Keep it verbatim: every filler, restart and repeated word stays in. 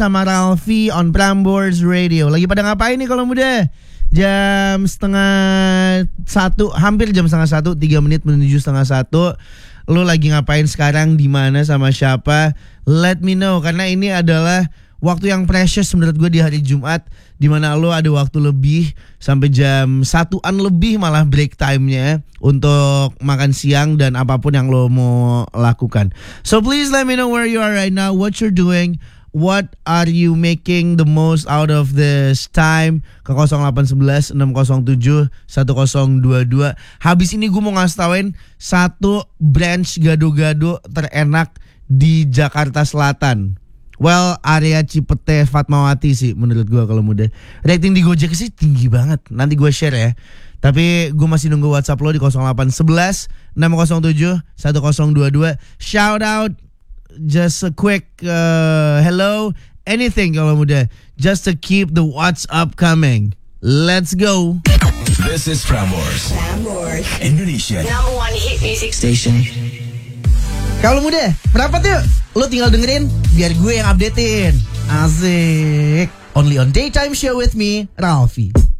sama Ralfi on Prambors Radio. Lagi pada ngapain nih kalau muda? Jam setengah satu, hampir jam setengah satu, tiga menit menuju setengah satu. Lo lagi ngapain sekarang, di mana, sama siapa? Let me know, karena ini adalah waktu yang precious menurut gue di hari Jumat, di mana lo ada waktu lebih sampai jam satuan lebih malah break time-nya untuk makan siang dan apapun yang lo mau lakukan. So please let me know where you are right now, what you're doing, what are you making the most out of this time ke nol delapan satu satu enam nol tujuh satu nol dua dua. Habis ini gue mau ngasih tauin satu branch gado-gado terenak di Jakarta Selatan. Well, area Cipete Fatmawati sih menurut gue kalau muda. Rating di Gojek sih tinggi banget. Nanti gue share ya. Tapi gue masih nunggu WhatsApp lo di nol delapan satu satu enam nol tujuh satu nol dua dua. Shout out, just a quick uh, hello, anything kalau muda, just to keep the WhatsApp coming. Let's go. This is Prambors, Prambors, Indonesia number one hit music station. Kalau muda, merapat yuk. Lo tinggal dengerin, biar gue yang updatein. Asik. Only on Daytime Show with me, Ralfi.